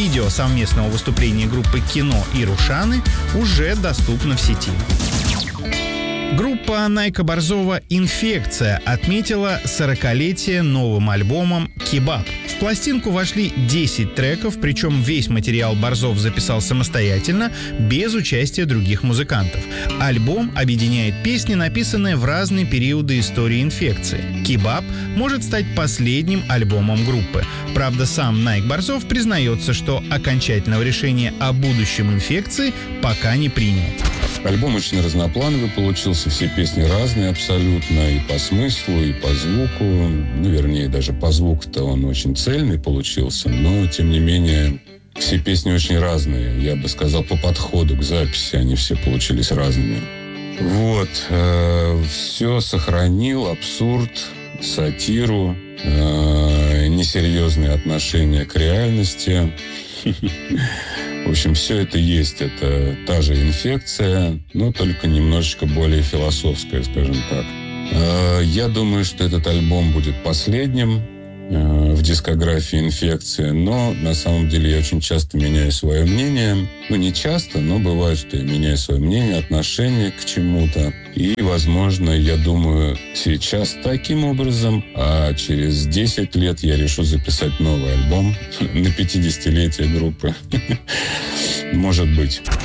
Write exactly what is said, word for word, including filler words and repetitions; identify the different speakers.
Speaker 1: Видео совместного выступления группы «Кино» и «Рушаны» уже доступно в сети. Группа Найка Борзова «Инфекция» отметила сорокалетие новым альбомом «Кебаб». В пластинку вошли десять треков, причем весь материал Борзов записал самостоятельно, без участия других музыкантов. Альбом объединяет песни, написанные в разные периоды истории «Инфекции». «Кебаб» может стать последним альбомом группы. Правда, сам Найк Борзов признается, что окончательного решения о будущем «Инфекции» пока не принял.
Speaker 2: Альбом очень разноплановый получился, все песни разные абсолютно, и по смыслу, и по звуку. Ну, вернее, даже по звуку-то он очень цельный получился, но, тем не менее, все песни очень разные. Я бы сказал, по подходу к записи они все получились разными. Вот. Э, все сохранил, абсурд, сатиру, э, несерьезные отношения к реальности. В общем, все это есть. Это та же «Инфекция», но только немножечко более философская, скажем так. Я думаю, что этот альбом будет последним в дискографии «Инфекции», но на самом деле я очень часто меняю свое мнение. Ну, не часто, но бывает, что я меняю свое мнение, отношение к чему-то. И, возможно, я думаю сейчас таким образом, а через десять лет я решу записать новый альбом на пятидесятилетие группы. Может быть.